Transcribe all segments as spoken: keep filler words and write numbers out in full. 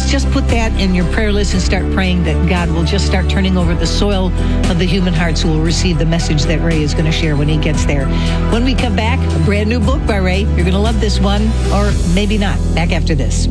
Let's just put that in your prayer list and start praying that God will just start turning over the soil of the human hearts who will receive the message that Ray is going to share when he gets there. When we come back, a brand new book by Ray. You're going to love this one, or maybe not. Back after this.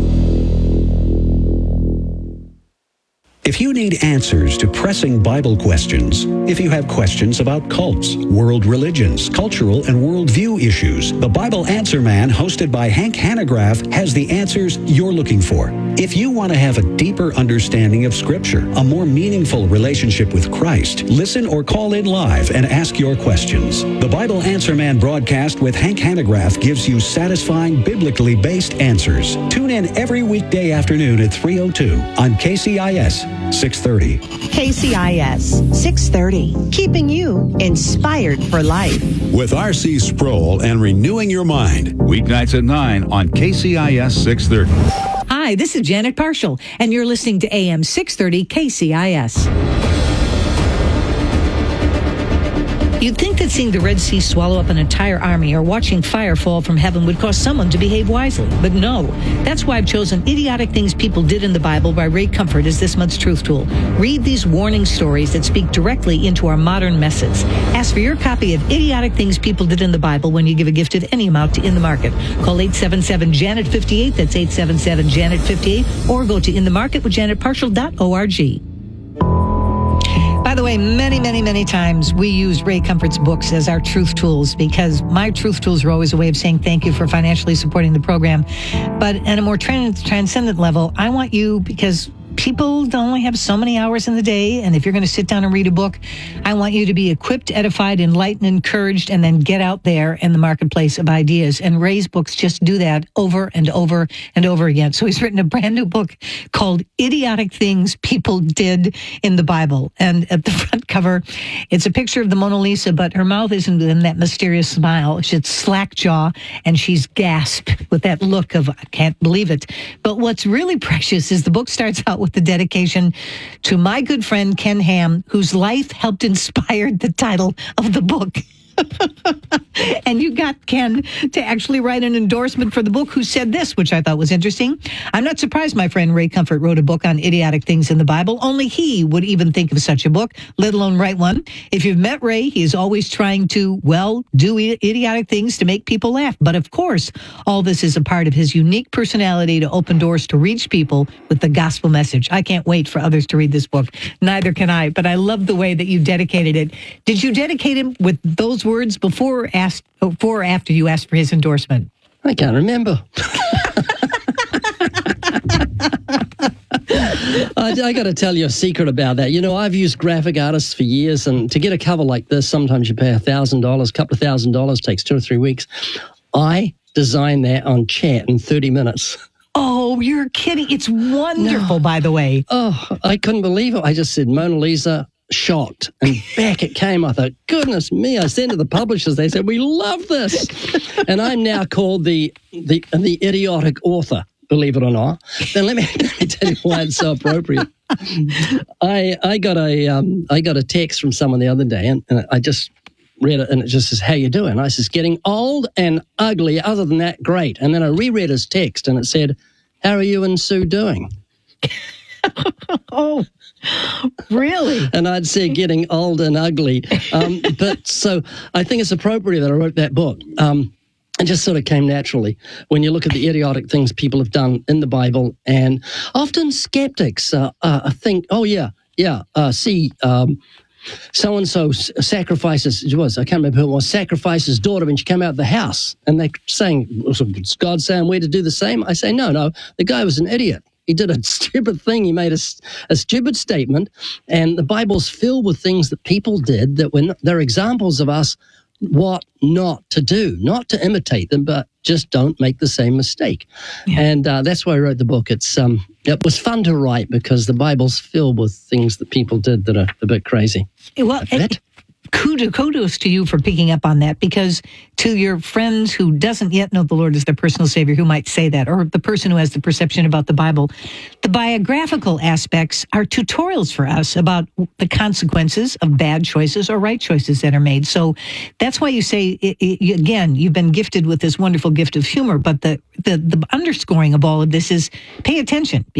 If you need answers to pressing Bible questions, if you have questions about cults, world religions, cultural and worldview issues, the Bible Answer Man, hosted by Hank Hanegraaff, has the answers you're looking for. If you want to have a deeper understanding of Scripture, a more meaningful relationship with Christ, listen or call in live and ask your questions. The Bible Answer Man broadcast with Hank Hanegraaff gives you satisfying, biblically based answers. Tune in every weekday afternoon at three oh two on K C I S six thirty. K C I S six thirty, keeping you inspired for life. With R C Sproul and Renewing Your Mind. Weeknights at nine on K C I S six thirty. Hi, this is Janet Parshall, and you're listening to A M six thirty K C I S. You'd think that seeing the Red Sea swallow up an entire army or watching fire fall from heaven would cause someone to behave wisely. But no. That's why I've chosen Idiotic Things People Did in the Bible by Ray Comfort as this month's Truth Tool. Read these warning stories that speak directly into our modern messes. Ask for your copy of Idiotic Things People Did in the Bible when you give a gift of any amount to In the Market. Call eight seven seven Janet fifty-eight, that's eight seven seven Janet fifty-eight, or go to in the market with janet parshall dot org. By the way, many, many, many times we use Ray Comfort's books as our truth tools because my truth tools are always a way of saying thank you for financially supporting the program. But at a more trans- transcendent level, I want you, because people only have so many hours in the day, and if you're going to sit down and read a book, I want you to be equipped, edified, enlightened, encouraged, and then get out there in the marketplace of ideas. And Ray's books just do that over and over and over again. So he's written a brand new book called Idiotic Things People Did in the Bible. And at the front cover, it's a picture of the Mona Lisa, but her mouth isn't in that mysterious smile. She's slack jaw, and she's gasped with that look of, I can't believe it. But what's really precious is the book starts out with the dedication to my good friend Ken Ham, whose life helped inspire the title of the book. And you got Ken to actually write an endorsement for the book, who said this, which I thought was interesting. I'm not surprised my friend Ray Comfort wrote a book on idiotic things in the Bible. Only he would even think of such a book, let alone write one. If you've met Ray, he is always trying to, well, do idiotic things to make people laugh. But of course, all this is a part of his unique personality to open doors to reach people with the gospel message. I can't wait for others to read this book. Neither can I, but I love the way that you dedicated it. Did you dedicate him with those words before asked before or after you asked for his endorsement? I can't remember. I, I got to tell you a secret about that. You know, I've used graphic artists for years, and to get a cover like this, sometimes you pay a thousand dollars, a couple of thousand dollars, takes two or three weeks. I designed that on chat in thirty minutes. Oh, you're kidding. It's wonderful, no. By the way. Oh, I couldn't believe it. I just said, Mona Lisa, shocked, and back it came. I thought, goodness me. I sent to the publishers. They said, we love this. And I'm now called the the the idiotic author, believe it or not. Then let me, let me tell you why it's so appropriate. I I got a um, I got a text from someone the other day, and, and I just read it, and it just says, how you doing? I says, getting old and ugly. Other than that, great. And then I reread his text, and it said, how are you and Sue doing? Oh, really? And I'd say getting old and ugly. Um, but so I think it's appropriate that I wrote that book. Um, it just sort of came naturally when you look at the idiotic things people have done in the Bible. And often skeptics uh, uh, think, oh, yeah, yeah, uh, see, um, so-and-so sacrifices, it was, I can't remember who it was, sacrificed his daughter when she came out of the house. And they're saying, is God saying we're to do the same? I say, no, no, the guy was an idiot. He did a stupid thing. He made a, a stupid statement, and the Bible's filled with things that people did that were not, they're examples of us what not to do, not to imitate them, but just don't make the same mistake. Yeah. And uh, that's why I wrote the book. It's um, it was fun to write because the Bible's filled with things that people did that are a bit crazy. Well, it, kudos, kudos to you for picking up on that, because to your friends who doesn't yet know the Lord as their personal Savior, who might say that, or the person who has the perception about the Bible, the biographical aspects are tutorials for us about the consequences of bad choices or right choices that are made. So that's why you say, it, it, again, you've been gifted with this wonderful gift of humor, but the, the, the underscoring of all of this is pay attention.